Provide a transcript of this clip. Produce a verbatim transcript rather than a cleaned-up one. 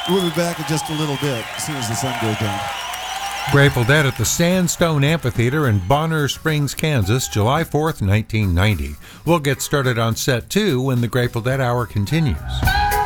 We'll be back in just a little bit as soon as the sun goes down. Grateful Dead at the Sandstone Amphitheater in Bonner Springs, Kansas, July fourth, nineteen ninety. We'll get started on set two when the Grateful Dead Hour continues.